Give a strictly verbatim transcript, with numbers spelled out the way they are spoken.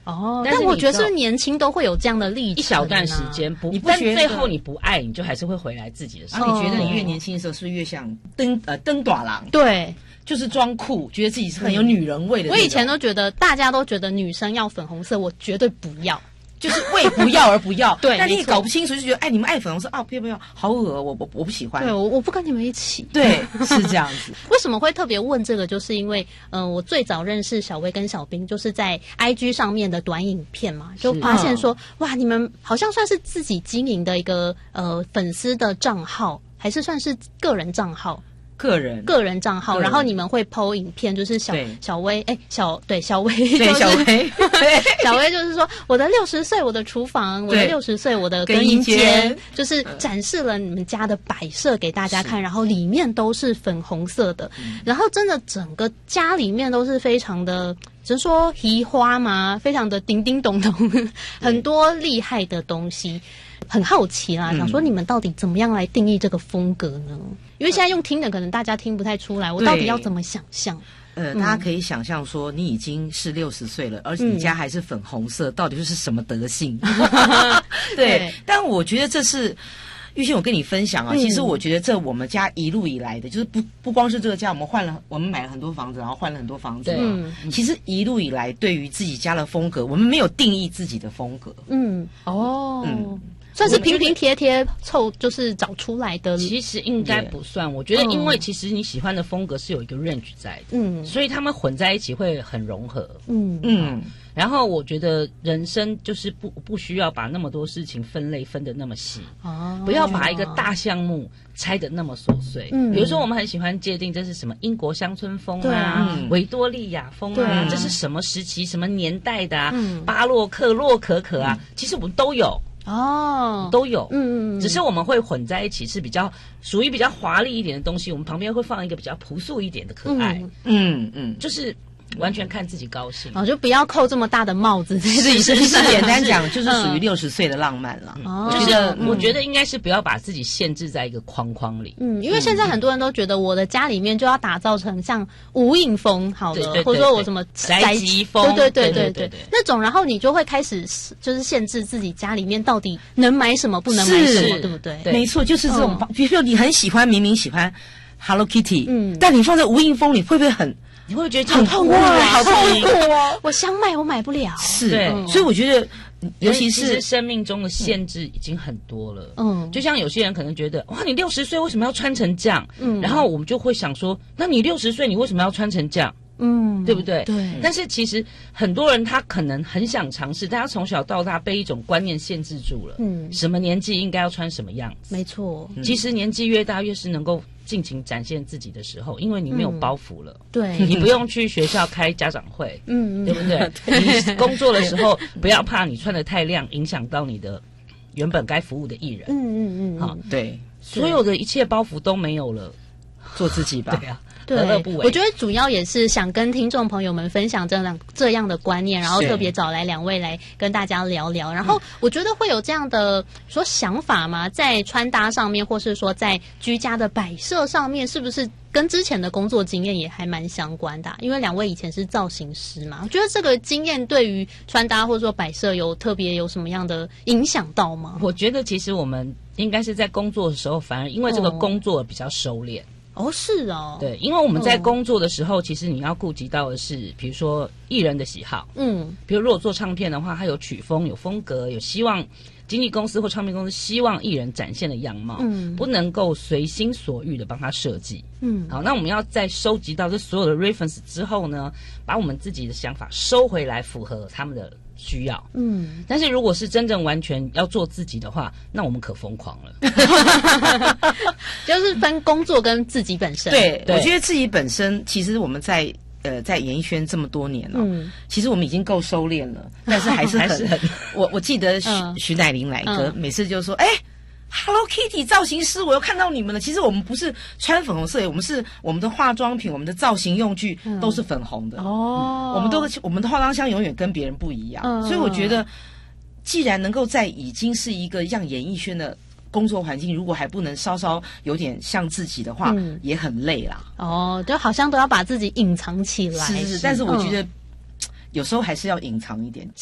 哦，但我觉得是不是年轻都会有这样的历程、啊、 一小段时间不， 你不觉得但最后你不爱，你就还是会回来自己的生活。 然后你觉得你越年轻的时候，是不是越像登呃登短郎？ 对。 就是装酷，觉得自己是很有女人味的、嗯。 我以前都觉得，大家都觉得女生要粉红色，我绝对不要， 就是为不要而不要。 对， 但你也搞不清楚，就觉得哎，你们爱粉红色啊，不要不要，好恶，我我我不喜欢。 对，我我不跟你们一起。 对，是这样子。 为什么会特别问这个？就是因为，嗯、呃，我最早认识小薇跟小兵，就是在 I G 上面的短影片嘛，就发现说，哇，你们好像算是自己经营的一个呃粉丝的账号，还是算是个人账号。 个人个人账号，然后你们会 po 影片，就是小小薇，哎，小对小薇， 对、就是、小薇， 小薇就是说我的六十岁，我的厨房，我的六十岁，我的更衣间，就是展示了你们家的摆设给大家看，然后里面都是粉红色的，嗯、然后真的整个家里面都是非常的。只是说移花嘛，非常的叮叮咚咚，很多厉害的东西，很好奇啦，想说你们到底怎么样来定义这个风格呢？因为现在用听的，可能大家听不太出来，我到底要怎么想象？ 呃，大家可以想象说，你已经是六十岁了，而且你家还是粉红色，嗯、到底是什么德性？对，对，但我觉得这是。玉欣，我跟你分享啊，其实我觉得这我们家一路以来的，就是不不光是这个家，我们换了，我们买了很多房子，然后换了很多房子。嗯，其实一路以来，对于自己家的风格，我们没有定义自己的风格。 嗯，哦，嗯，算是平平贴贴凑，就是找出来的。 其实应该不算，我觉得，因为其实你喜欢的风格是有一个 range 在的，嗯，所以他们混在一起会很融合。嗯嗯。然后我觉得人生就是不不需要把那么多事情分类分得那么细，哦，不要把一个大项目拆得那么琐碎。嗯，比如说我们很喜欢界定这是什么英国乡村风啊，嗯、维多利亚风啊，这是什么时期什么年代的啊，嗯、巴洛克、洛可可啊，嗯、其实我们都有。哦，都有，嗯嗯，只是我们会混在一起，是比较属于比较华丽一点的东西，我们旁边会放一个比较朴素一点的可爱，嗯嗯, 嗯，就是完全看自己高兴， 哦，就不要扣这么大的帽子在自己身上。简单讲，就是属于六十岁的浪漫了。 哦、嗯，就是、嗯、我觉得应该是不要把自己限制在一个框框里。 嗯，因为现在很多人都觉得我的家里面就要打造成像无印风好了，或者说我什么宅急风， 对对对对 对, 对, 对那种，然后你就会开始就是限制自己家里面到底能买什么，不能买什么，对不对？ 对，没错，就是这种。嗯、比如说你很喜欢，明明喜欢 Hello Kitty， 嗯，但你放在无印风里，会不会很？ 你会觉得很痛苦，好痛苦哦！ 我想买，我买不了。 是，对，嗯、所以我觉得，尤其是生命中的限制已经很多了。嗯，就像有些人可能觉得，哇，你六十岁为什么要穿成这样？嗯，然后我们就会想说，那你六十岁，你为什么要穿成这样？嗯，对不对？ 对。 但是其实很多人他可能很想尝试，但他从小到大被一种观念限制住了。嗯，什么年纪应该要穿什么样子？ 没错。 其实年纪越大，越是能够尽情展现自己的时候，因为你没有包袱了。 嗯、对， 你不用去学校开家长会。嗯，对不对？你工作的时候不要怕你穿得太亮，影响到你的原本该服务的艺人。 嗯嗯嗯。 好，对， 所有的一切包袱都没有了， 做自己吧。 对啊。 对，我觉得主要也是想跟听众朋友们分享这样这样的观念，然后特别找来两位来跟大家聊聊。然后我觉得会有这样的说想法吗？在穿搭上面，或是说在居家的摆设上面，是不是跟之前的工作经验也还蛮相关的啊？因为两位以前是造型师嘛，我觉得这个经验对于穿搭或者说摆设有特别有什么样的影响到吗？ 我觉得其实我们应该是在工作的时候，反而因为这个工作比较收敛。哦哦，是哦， 对，因为我们在工作的时候，哦、其实你要顾及到的是，比如说艺人的喜好，嗯，比如如果做唱片的话，它有曲风、有风格，有希望经纪公司或唱片公司希望艺人展现的样貌，嗯，不能够随心所欲的帮他设计，嗯，好，那我们要在收集到这所有的 reference 之后呢，把我们自己的想法收回来，符合他们的需要，嗯，但是如果是真正完全要做自己的话，那我们可疯狂了， 就是分工作跟自己本身。 对，对我觉得自己本身，其实我们在呃在演艺圈这么多年了，嗯，其实我们已经够收敛了，但是还是很，还是很我我记得徐、嗯、徐乃麟来哥、嗯、每次就说，哎。Hello Kitty 造型师，我又看到你们了。其实我们不是穿粉红色，我们是我们的化妆品、我们的造型用具都是粉红的。哦、嗯，我们都我们的化妆箱永远跟别人不一样。嗯，所以我觉得，既然能够在已经是一个像演艺圈的工作环境，如果还不能稍稍有点像自己的话，嗯、也很累啦。 哦，就好像都要把自己隐藏起来。 是是是，但是我觉得。嗯有时候还是要隐藏一点，